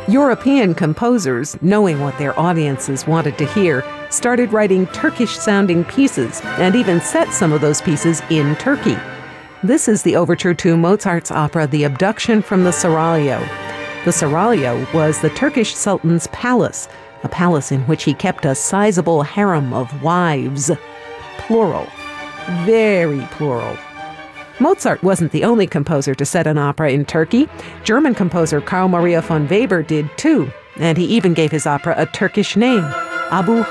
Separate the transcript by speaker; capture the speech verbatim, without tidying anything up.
Speaker 1: European composers, knowing what their audiences wanted to hear, started writing Turkish-sounding pieces and even set some of those pieces in Turkey. This is the overture to Mozart's opera The Abduction from the Seraglio. The Seraglio was the Turkish Sultan's palace, a palace in which he kept a sizable harem of wives. Plural. Very plural. Mozart wasn't the only composer to set an opera in Turkey. German composer Carl Maria von Weber did too, and he even gave his opera a Turkish name, Abu